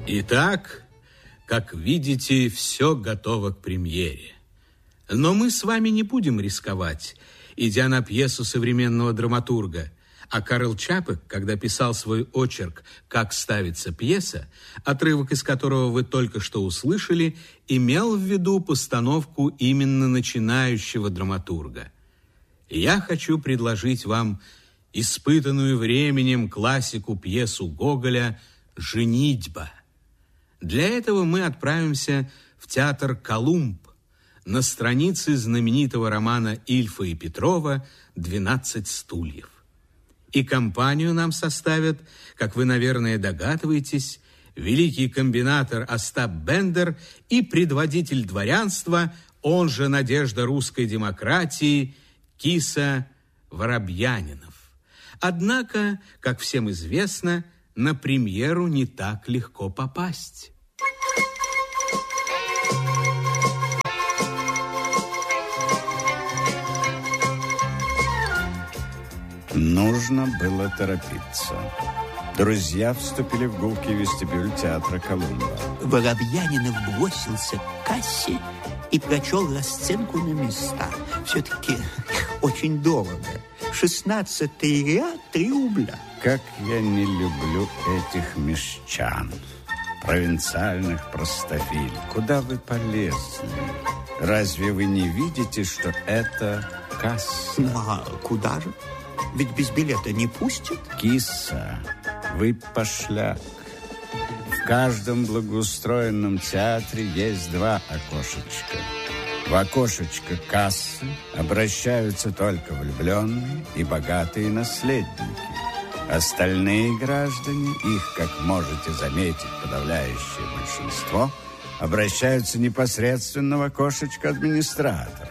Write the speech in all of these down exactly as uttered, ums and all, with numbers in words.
Итак, как видите, все готово к премьере. Но мы с вами не будем рисковать, идя на пьесу современного драматурга. А Карл Чапек, когда писал свой очерк «Как ставится пьеса», отрывок из которого вы только что услышали, имел в виду постановку именно начинающего драматурга. Я хочу предложить вам испытанную временем классику пьесу Гоголя «Женитьба». Для этого мы отправимся в театр «Колумб» на странице знаменитого романа Ильфа и Петрова «Двенадцать стульев». И компанию нам составят, как вы, наверное, догадываетесь, великий комбинатор Остап Бендер и предводитель дворянства, он же надежда русской демократии, Киса Воробьянинов. Однако, как всем известно, на премьеру не так легко попасть. Нужно было торопиться. Друзья вступили в гулкий вестибюль театра «Колумба». Воробьянинов бросился к кассе и прочел расценку на места. Все-таки очень дорого. Шестнадцатый ряд, три рубля. Как я не люблю этих мещан, провинциальных простофиль. Куда вы полезли? Разве вы не видите, что это касса? Ну, а куда же? Ведь без билета не пустят. Киса, вы пошляк. В каждом благоустроенном театре есть два окошечка. В окошечко кассы обращаются только влюбленные и богатые наследники. Остальные граждане, их, как можете заметить, подавляющее большинство, обращаются непосредственно в окошечко администратора.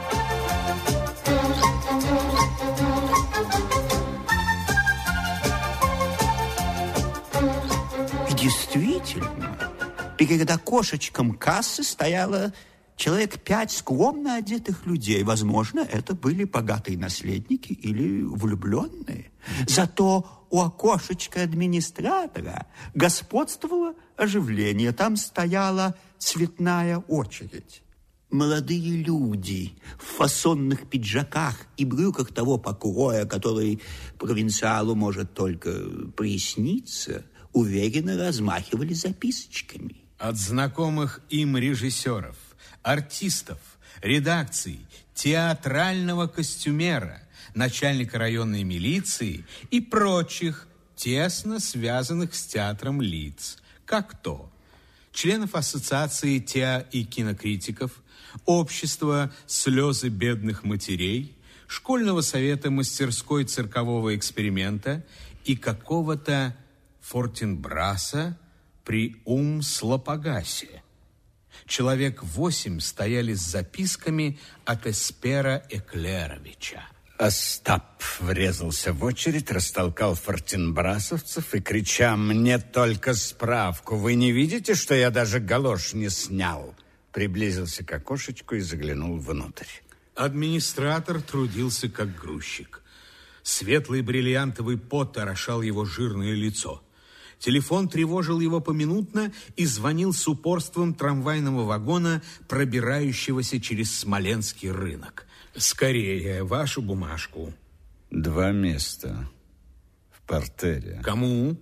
Действительно, перед окошечком кассы стояло человек пять скромно одетых людей. Возможно, это были богатые наследники или влюбленные. Зато у окошечка администратора господствовало оживление. Там стояла цветная очередь. Молодые люди в фасонных пиджаках и брюках того покроя, который провинциалу может только присниться, уверенно размахивали записочками. От знакомых им режиссеров, артистов, редакций, театрального костюмера, начальника районной милиции и прочих тесно связанных с театром лиц, как то членов ассоциации теа- и кинокритиков, общества «Слезы бедных матерей», школьного совета мастерской циркового эксперимента и какого-то Фортинбраса при Ум-Слопогасе. Человек восемь стояли с записками от Эспера Эклеровича. Остап врезался в очередь, растолкал фортинбрасовцев и, крича: «Мне только справку! Вы не видите, что я даже галош не снял?» Приблизился к окошечку и заглянул внутрь. Администратор трудился как грузчик. Светлый бриллиантовый пот орошал его жирное лицо. Телефон тревожил его поминутно и звонил с упорством трамвайного вагона, пробирающегося через Смоленский рынок. «Скорее, вашу бумажку». Два места в партере. Кому?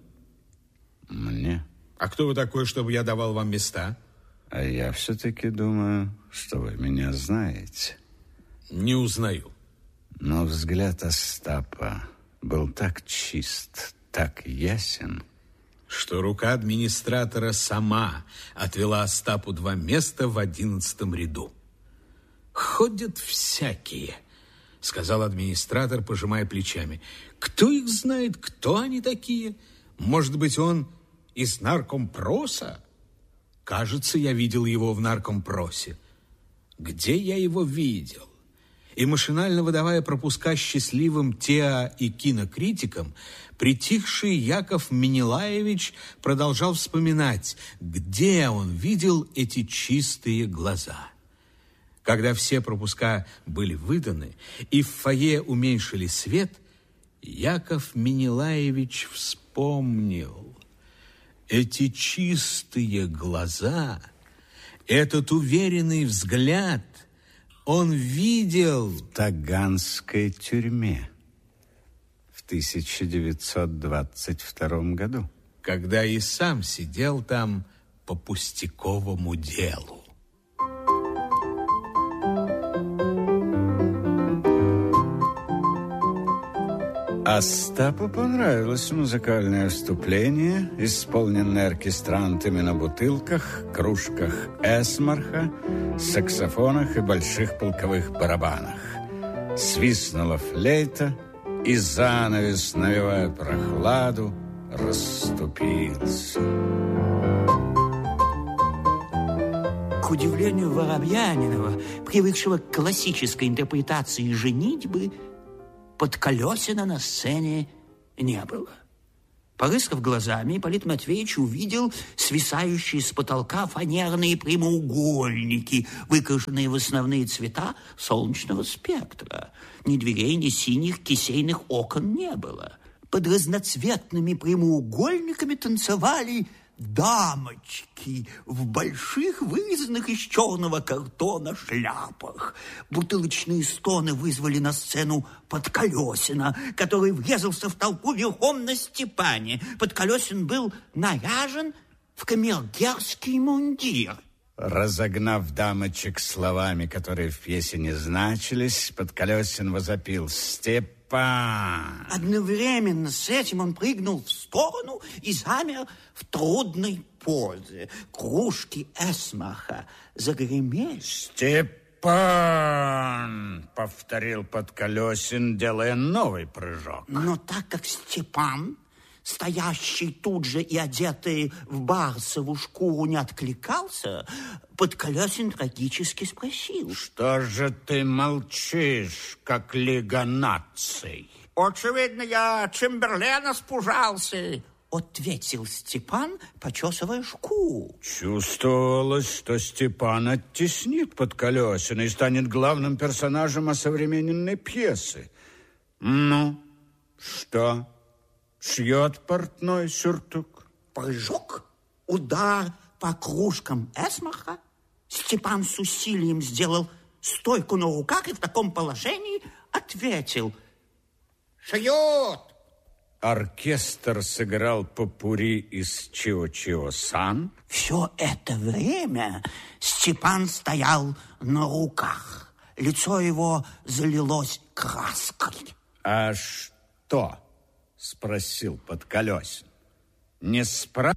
Мне. А кто вы такой, чтобы я давал вам места? А я все-таки думаю, что вы меня знаете. Не узнаю. Но взгляд Остапа был так чист, так ясен, что рука администратора сама отвела Остапу два места в одиннадцатом ряду. «Ходят всякие», — сказал администратор, пожимая плечами. «Кто их знает, кто они такие? Может быть, он из наркомпроса? Кажется, я видел его в наркомпросе. Где я его видел?» И, машинально выдавая пропуска счастливым теа- и кинокритикам, притихший Яков Менелаевич продолжал вспоминать, где он видел эти чистые глаза. Когда все пропуска были выданы и в фойе уменьшили свет, Яков Менелаевич вспомнил. Эти чистые глаза, этот уверенный взгляд он видел в Таганской тюрьме в тысяча девятьсот двадцать втором году, когда и сам сидел там по пустяковому делу. Остапу понравилось музыкальное вступление, исполненное оркестрантами на бутылках, кружках эсмарха, саксофонах и больших полковых барабанах. Свистнула флейта, и занавес, навевая прохладу, расступился. К удивлению Воробьянинова, привыкшего к классической интерпретации женитьбы, Подколесина на сцене не было. Порыскав глазами, Ипполит Матвеевич увидел свисающие с потолка фанерные прямоугольники, выкрашенные в основные цвета солнечного спектра. Ни дверей, ни синих кисейных окон не было. Под разноцветными прямоугольниками танцевали дамочки в больших, вырезанных из черного картона шляпах. Бутылочные стоны вызвали на сцену Подколесина, который врезался в толпу верхом на Степане. Подколесин был наряжен в камергерский мундир. Разогнав дамочек словами, которые в пьесе не значились, Подколесин возопил: «Степан!» Одновременно с этим он прыгнул в сторону и замер в трудной позе. Кружки эсмаха загремели. «Степан!» — повторил Подколесин, делая новый прыжок. Но так как Степан, стоящий тут же и одетый в барсову шкуру, не откликался, Подколесин трагически спросил: «Что же ты молчишь, как Лига наций?» «Очевидно, я Чемберлена спужался», — ответил Степан, почесывая шкуру. Чувствовалось, что Степан оттеснит Подколесина и станет главным персонажем осовремененной пьесы. Ну, что, шьет портной сюртук? Прыжок, удар по кружкам эсмаха. Степан с усилием сделал стойку на руках и в таком положении ответил: «Шьет!» Оркестр сыграл попурри из «Чио-Чио-сан». Все это время Степан стоял на руках. Лицо его залилось краской. «А что?» — спросил Подколесин. «Не спрашивал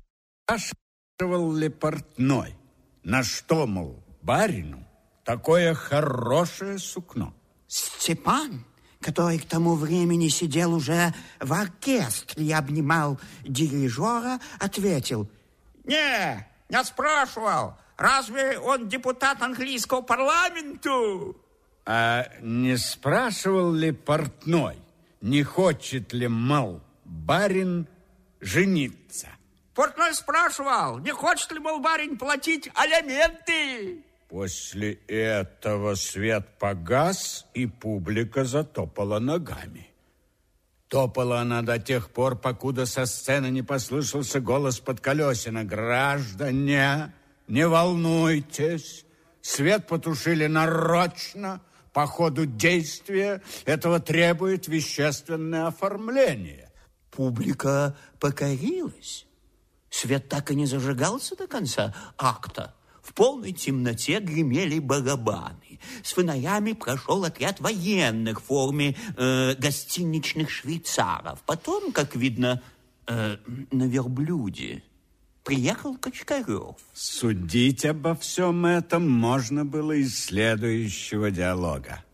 ли портной, на что, мол, барину такое хорошее сукно?» Степан, который к тому времени сидел уже в оркестре и обнимал дирижера, ответил: «Не, не спрашивал. Разве он депутат английского парламента?» «А не спрашивал ли портной, не хочет ли, мол, барин жениться?» «Портной спрашивал, не хочет ли, мол, барин платить алименты?» После этого свет погас, и публика затопала ногами. Топала она до тех пор, покуда со сцены не послышался голос Подколесина: «Граждане, не волнуйтесь, свет потушили нарочно, по ходу действия этого требует вещественное оформление». Публика покорилась. Свет так и не зажигался до конца акта. В полной темноте гремели барабаны. С фонарями прошел отряд военных в форме э, гостиничных швейцаров. Потом, как видно, э, на верблюде приехал Качкарев. Судить обо всем этом можно было из следующего диалога.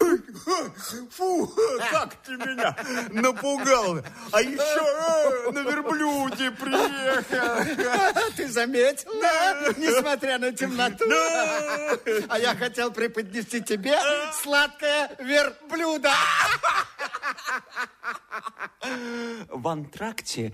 Фу, как ты меня напугал. А еще на верблюде приехал. Ты заметил, да? Несмотря на темноту. А я хотел преподнести тебе сладкое верблюдо. В антракте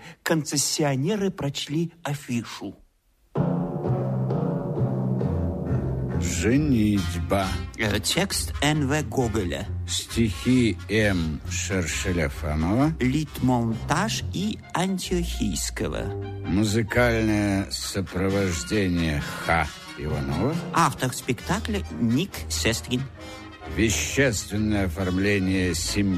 концессионеры прочли афишу. «Женитьба». Текст Н В Гоголя. Стихи М. Шершеля-Фомова. Литмонтаж И. Антиохийского. Музыкальное сопровождение Х. Иванова. Автор спектакля Ник Сестрин. Вещественное оформление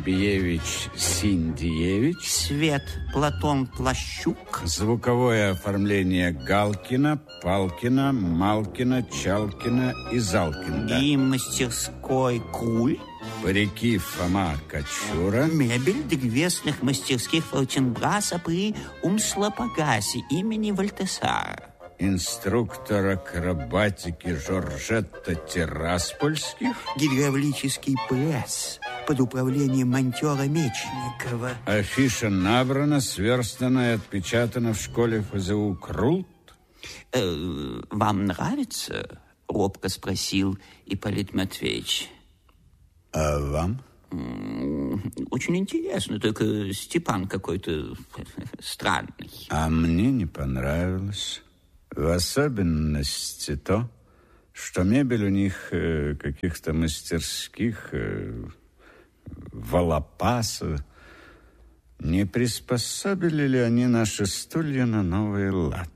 Симбиевич-Синдиевич. Свет Платон Плащук. Звуковое оформление Галкина, Палкина, Малкина, Чалкина и Залкина. И мастерской Круль. Парики Фома Кочура. Мебель древесных мастерских Фортенбраса при Умслопогасе имени Вальтесара. Инструктор акробатики Жоржетта Тираспольских. Гидравлический пресс под управлением монтера Мечникова. Афиша набрана, сверстана и отпечатана в школе Ф З У Крулт. Э, «Вам нравится?» — робко спросил Ипполит Матвеевич. А вам? Очень интересно, только Степан какой-то странный. А мне не понравилось. В особенности то, что мебель у них э, каких-то мастерских э, волопаса. Не приспособили ли они наши стулья на новый лад?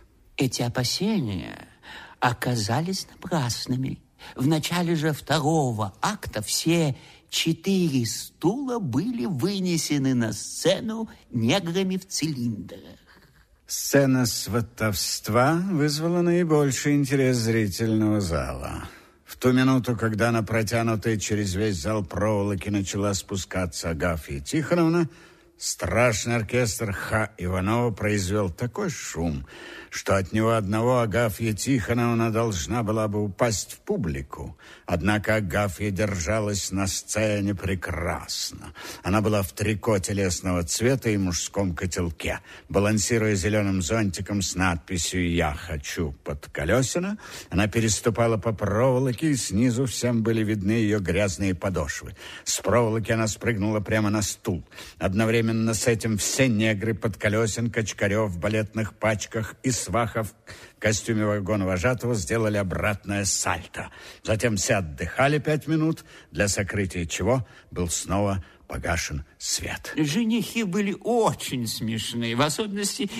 Эти опасения оказались напрасными. В начале же второго акта все четыре стула были вынесены на сцену неграми в цилиндрах. Сцена сватовства вызвала наибольший интерес зрительного зала. В ту минуту, когда на протянутой через весь зал проволоки начала спускаться Агафья Тихоновна, страшный оркестр Х. Иванова произвел такой шум, что от него одного Агафья Тихоновна должна была бы упасть в публику. Однако Агафья держалась на сцене прекрасно. Она была в трико телесного цвета и мужском котелке. Балансируя зеленым зонтиком с надписью «Я хочу Подколесина», она переступала по проволоке, и снизу всем были видны ее грязные подошвы. С проволоки она спрыгнула прямо на стул. Одновременно с этим все негры Подколесин, Качкарев в балетных пачках и Свахов в костюме вагона-вожатого сделали обратное сальто. Затем все отдыхали пять минут, для сокрытия чего был снова погашен свет. Женихи были очень смешные, в особенности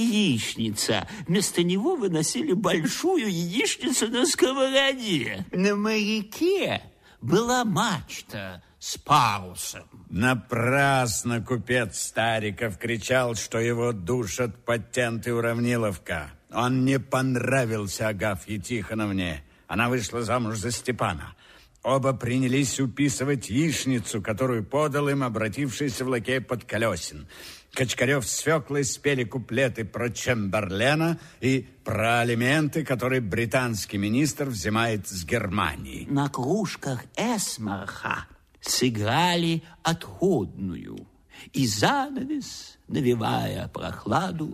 яичница. Вместо него выносили большую яичницу на сковороде. На маяке была мачта с парусом. Напрасно купец Стариков кричал, что его душат патент и уравниловка. Он не понравился Агафье Тихоновне. Она вышла замуж за Степана. Оба принялись уписывать яичницу, которую подал им обратившийся в лакей Подколесин. Качкарев с Феклой спели куплеты про Чемберлена и про алименты, которые британский министр взимает с Германии. На кружках Эсмарха сыграли отходную, и занавес, навевая прохладу,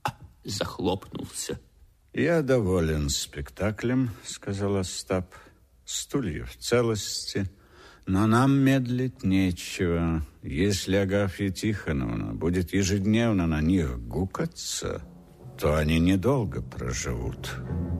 захлопнулся. «Я доволен спектаклем», — сказал Остап. «Стулья в целости, но нам медлить нечего. Если Агафья Тихоновна будет ежедневно на них гукаться, то они недолго проживут».